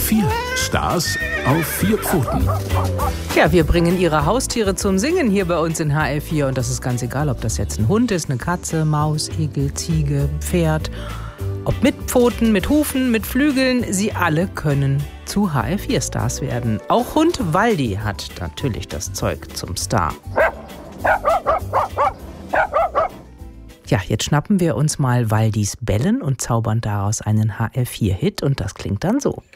HR4, Stars auf 4 Pfoten. Ja, wir bringen Ihre Haustiere zum Singen hier bei uns in HR4. Und das ist ganz egal, ob das jetzt ein Hund ist, eine Katze, Maus, Igel, Ziege, Pferd. Ob mit Pfoten, mit Hufen, mit Flügeln, sie alle können zu HR4-Stars werden. Auch Hund Waldi hat natürlich das Zeug zum Star. Ja, jetzt schnappen wir uns mal Waldis Bellen und zaubern daraus einen HR4-Hit und das klingt dann so.